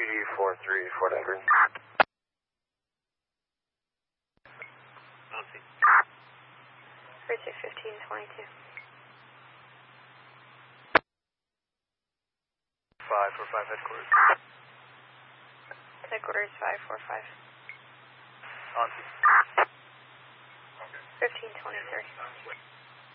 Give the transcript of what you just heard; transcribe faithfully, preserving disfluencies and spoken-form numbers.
four three, Fort Edward. Bridge fifteen twenty-two. five four five headquarters. Headquarters five four five. On. fifteen twenty-three.